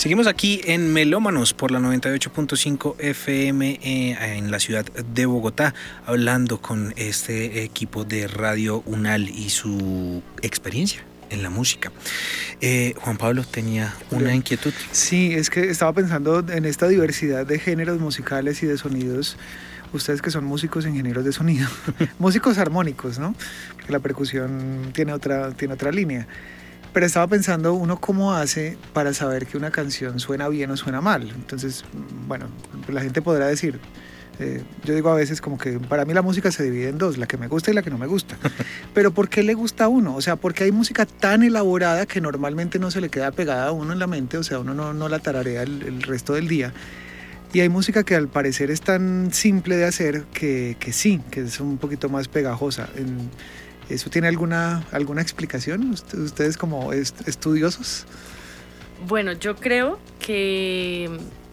Seguimos aquí en Melómanos por la 98.5 FM en la ciudad de Bogotá, hablando con este equipo de Radio UNAL y su experiencia en la música. Juan Pablo tenía una inquietud. Sí, es que estaba pensando en esta diversidad de géneros musicales y de sonidos. Ustedes que son músicos, ingenieros de sonido, músicos armónicos, ¿no? Porque la percusión tiene otra línea. Pero estaba pensando uno cómo hace para saber que una canción suena bien o suena mal. Entonces, bueno, la gente podrá decir, yo digo a veces como que para mí la música se divide en dos, la que me gusta y la que no me gusta. Pero ¿por qué le gusta a uno? O sea, porque hay música tan elaborada que normalmente no se le queda pegada a uno en la mente, o sea, uno no la tararea el resto del día. Y hay música que al parecer es tan simple de hacer que sí, que es un poquito más pegajosa. ¿Eso tiene alguna explicación? ¿Ustedes como estudiosos? Bueno, yo creo que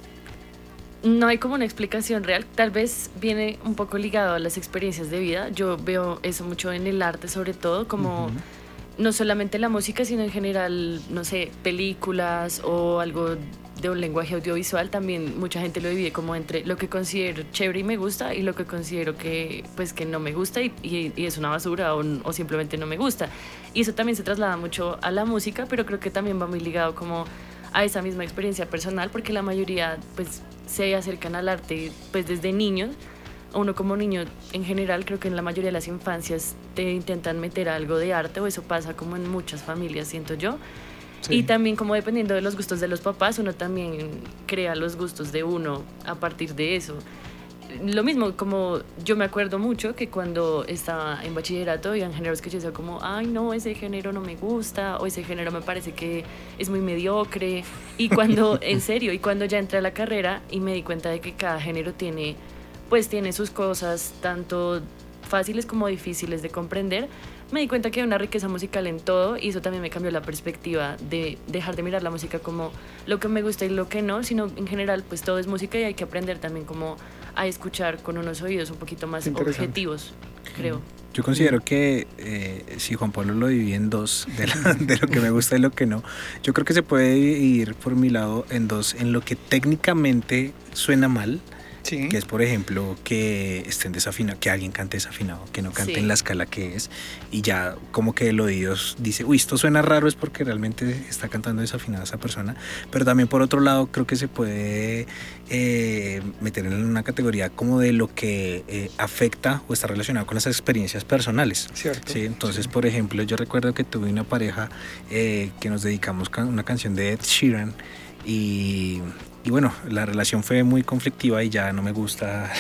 no hay como una explicación real. Tal vez viene un poco ligado a las experiencias de vida. Yo veo eso mucho en el arte, sobre todo, como no solamente la música, sino en general, no sé, películas o algo de un lenguaje audiovisual. También mucha gente lo divide como entre lo que considero chévere y me gusta y lo que considero que no me gusta y es una basura o simplemente no me gusta. Y eso también se traslada mucho a la música, pero creo que también va muy ligado como a esa misma experiencia personal, porque la mayoría pues se acercan al arte pues desde niños. Uno como niño en general, creo que en la mayoría de las infancias te intentan meter algo de arte, o eso pasa como en muchas familias, siento yo. Sí. Y también como dependiendo de los gustos de los papás, uno también crea los gustos de uno a partir de eso. Lo mismo, como yo me acuerdo mucho que cuando estaba en bachillerato habían géneros que yo decía como, ay no, ese género no me gusta, o ese género me parece que es muy mediocre. Y cuando, en serio, y cuando ya entré a la carrera y me di cuenta de que cada género tiene sus cosas, tanto fáciles como difíciles de comprender, me di cuenta que hay una riqueza musical en todo, y eso también me cambió la perspectiva de dejar de mirar la música como lo que me gusta y lo que no, sino en general pues todo es música y hay que aprender también como a escuchar con unos oídos un poquito más objetivos, creo. Yo considero que si Juan Pablo lo divide en dos, de lo que me gusta y lo que no, yo creo que se puede dividir por mi lado en dos, en lo que técnicamente suena mal. Sí. Que es, por ejemplo, que estén desafinados, que alguien cante desafinado, que no cante en la escala que es, y ya como que el oído dice, uy, esto suena raro, es porque realmente está cantando desafinada esa persona. Pero también por otro lado creo que se puede meter en una categoría como de lo que afecta o está relacionado con las experiencias personales. Cierto. Sí, entonces, por ejemplo, yo recuerdo que tuve una pareja que nos dedicamos a una canción de Ed Sheeran, y bueno, la relación fue muy conflictiva y ya no me gusta.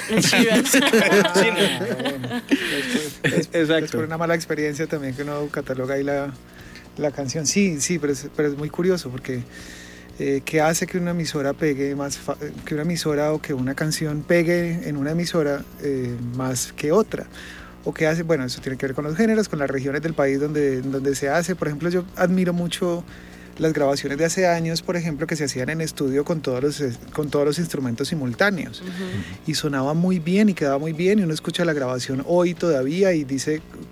Exacto. Es por una mala experiencia también que uno cataloga ahí la canción. Sí, pero es muy curioso porque ¿qué hace que una emisora pegue que una emisora, o que una canción pegue en una emisora más que otra? ¿O qué hace? Bueno, eso tiene que ver con los géneros, con las regiones del país donde se hace. Por ejemplo, yo admiro mucho las grabaciones de hace años, por ejemplo, que se hacían en estudio con todos los instrumentos simultáneos. Y sonaba muy bien y quedaba muy bien, y uno escucha la grabación hoy todavía y dice,